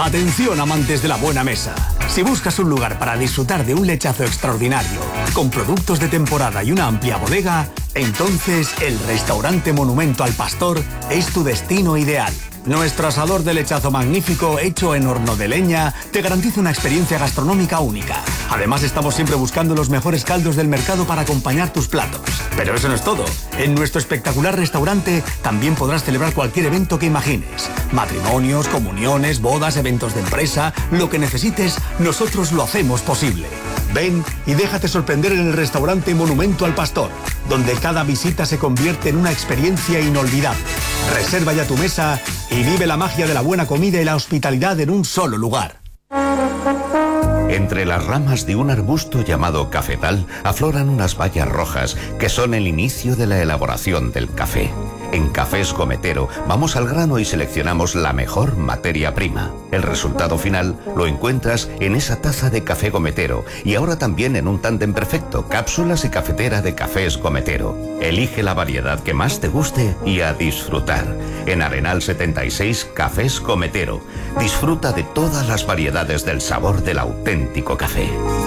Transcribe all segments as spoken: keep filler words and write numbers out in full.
Atención, amantes de la buena mesa. Si buscas un lugar para disfrutar de un lechazo extraordinario, con productos de temporada y una amplia bodega, entonces el Restaurante Monumento al Pastor es tu destino ideal. Nuestro asador de lechazo magnífico, hecho en horno de leña, te garantiza una experiencia gastronómica única. Además, estamos siempre buscando los mejores caldos del mercado para acompañar tus platos. Pero eso no es todo. En nuestro espectacular restaurante también podrás celebrar cualquier evento que imagines. Matrimonios, comuniones, bodas, eventos de empresa, lo que necesites, nosotros lo hacemos posible. Ven y déjate sorprender en el Restaurante Monumento al Pastor, donde cada visita se convierte en una experiencia inolvidable. Reserva ya tu mesa y vive la magia de la buena comida y la hospitalidad en un solo lugar. Entre las ramas de un arbusto llamado cafetal afloran unas bayas rojas que son el inicio de la elaboración del café. En Cafés Gometero vamos al grano y seleccionamos la mejor materia prima. El resultado final lo encuentras en esa taza de café Gometero y ahora también en un tándem perfecto, cápsulas y cafetera de Cafés Gometero. Elige la variedad que más te guste y a disfrutar. En Arenal setenta y seis, Cafés Gometero. Disfruta de todas las variedades del sabor del auténtico café.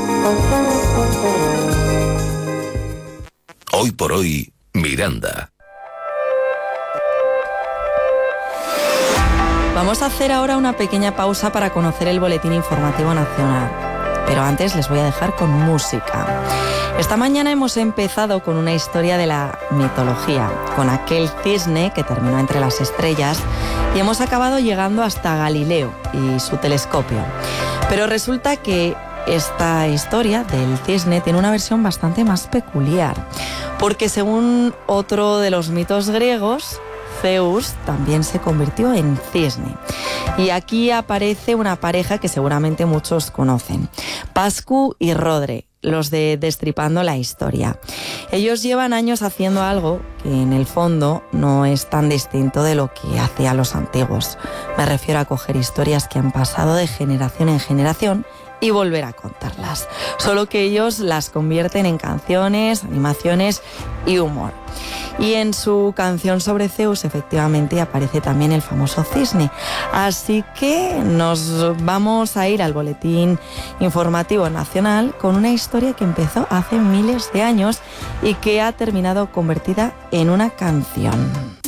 Hoy por hoy, Miranda. Vamos a hacer ahora una pequeña pausa para conocer el Boletín Informativo Nacional. Pero antes les voy a dejar con música. Esta mañana hemos empezado con una historia de la mitología, con aquel cisne que terminó entre las estrellas, y hemos acabado llegando hasta Galileo y su telescopio. Pero resulta que esta historia del cisne tiene una versión bastante más peculiar, porque según otro de los mitos griegos, Zeus también se convirtió en cisne. Y aquí aparece una pareja que seguramente muchos conocen, Pascu y Rodre, los de Destripando la Historia. Ellos llevan años haciendo algo que en el fondo no es tan distinto de lo que hacían los antiguos. Me refiero a coger historias que han pasado de generación en generación y volver a contarlas. Solo que ellos las convierten en canciones, animaciones y humor. Y en su canción sobre Zeus, efectivamente, aparece también el famoso cisne. Así que nos vamos a ir al Boletín Informativo Nacional con una historia que empezó hace miles de años y que ha terminado convertida en una canción.